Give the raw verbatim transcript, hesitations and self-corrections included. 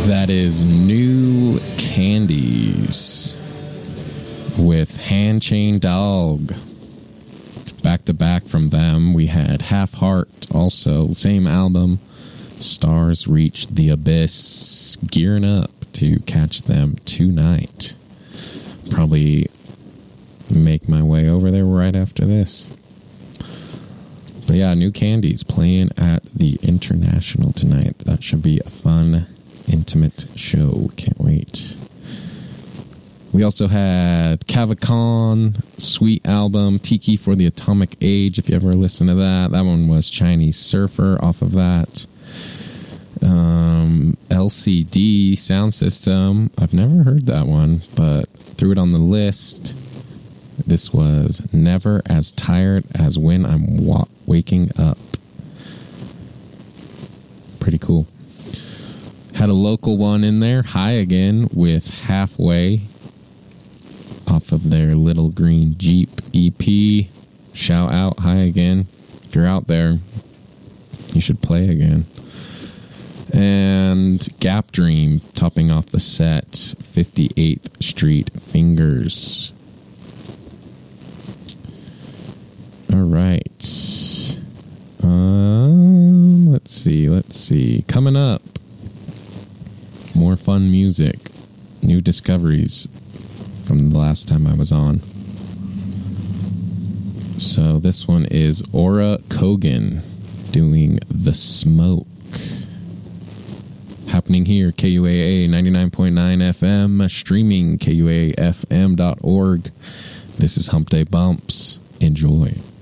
That is New Candies with Hand Chain Dog. Back to back from them, we had Half Heart, also same album. Stars Reach the Abyss. Gearing up to catch them tonight. Probably make my way over there right after this. But yeah, New Candies playing at the International tonight. That should be a fun, intimate show. Can't wait. We also had Cavacon, sweet album, Tiki for the Atomic Age, if you ever listen to that. That one was Chinese Surfer off of that. Um, L C D Sound System. I've never heard that one, but threw it on the list. This was Never As Tired As When I'm wa- Waking Up. Pretty cool. Had a local one in there, High Again, with Halfway off of their Little Green Jeep E P. Shout out High Again. If you're out there, you should play again. And Gap Dream topping off the set, fifty-eighth Street Fingers. All right. Um, let's see, let's see. Coming up, more fun music, new discoveries from the last time I was on. So this one is Aura Kogan doing The Smoke. Happening here, K U A A ninety-nine point nine F M, streaming K U A A F M dot org. This is Hump Day Bumps. Enjoy.